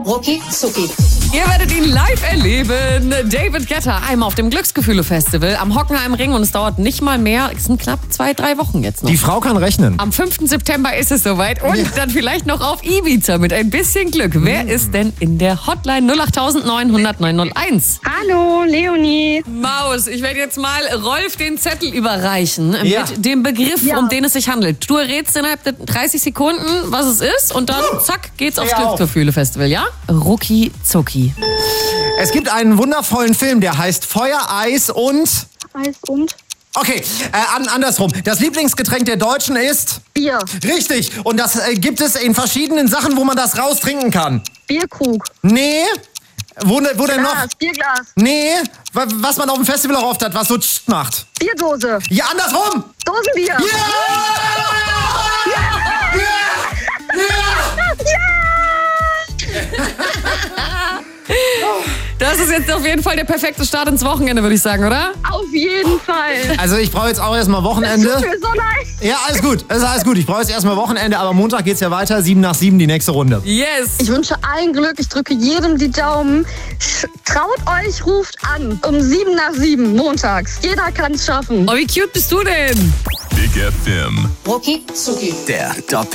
Rucki Zucki. Ihr werdet ihn live erleben. David Guetta einmal auf dem Glücksgefühle-Festival am Hockenheimring und es dauert nicht mal mehr, es sind knapp 2-3 Wochen jetzt noch. Die Frau kann rechnen. Am 5. September ist es soweit und dann vielleicht noch auf Ibiza mit ein bisschen Glück. Wer ist denn in der Hotline 08900 901? Hallo, Leonie. Maus, ich werde jetzt mal Rolf den Zettel überreichen Ja. mit dem Begriff, um den es sich handelt. Du errätst innerhalb der 30 Sekunden, was es ist und dann zack, geht's aufs Glücksgefühle-Festival, ja? Rucki Zucki. Es gibt einen wundervollen Film, der heißt Feuer, Eis und... Eis und Okay, andersrum. Das Lieblingsgetränk der Deutschen ist... Bier. Richtig. Und das gibt es in verschiedenen Sachen, wo man das raustrinken kann. Bierkrug. Nee. Wo denn noch? Bierglas. Nee. Was man auf dem Festival auch oft hat, was so tsch macht. Bierdose. Ja, andersrum. Dosenbier. Das ist jetzt auf jeden Fall der perfekte Start ins Wochenende, würde ich sagen, oder? Auf jeden Fall. Also ich brauche jetzt auch erstmal Wochenende. Das tut mir so leid. Ja, alles gut. Das ist alles gut. Ich brauche jetzt erstmal Wochenende, aber Montag geht's ja weiter. 7 nach 7 die nächste Runde. Yes. Ich wünsche allen Glück. Ich drücke jedem die Daumen. Traut euch, ruft an. Um 7 nach 7 montags. Jeder kann es schaffen. Oh, wie cute bist du denn? Big FM. Rucki Zucki. Der Doppel